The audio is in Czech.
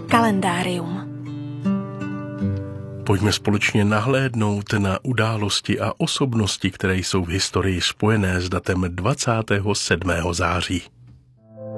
Kalendárium. Pojďme společně nahlédnout na události a osobnosti, které jsou v historii spojené s datem 27. září.